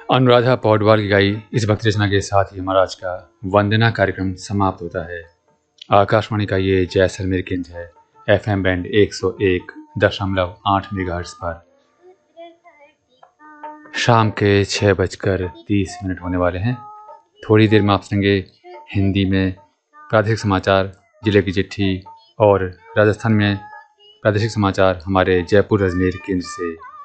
अनुराधा पौडवाल की गाई इस भक्ति रचना के साथ ही हमारा आज का वंदना कार्यक्रम समाप्त होता है। आकाशवाणी का ये जैसलमेर केंद्र है, FM बैंड 101.8 मेगाहर्ट्ज पर। शाम के 6:30 होने वाले हैं। थोड़ी देर में आप सुनेंगे हिंदी में प्रादेशिक समाचार, जिले की चिट्ठी और राजस्थान में प्रादेशिक समाचार हमारे जयपुर अजमेर केंद्र से।